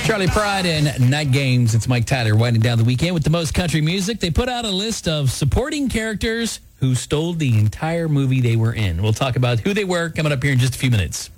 Charlie Pride and Night Games. It's Mike Tyler winding down the weekend with the most country music. They put out a list of supporting characters who stole the entire movie they were in. We'll talk about who they were coming up here in just a few minutes.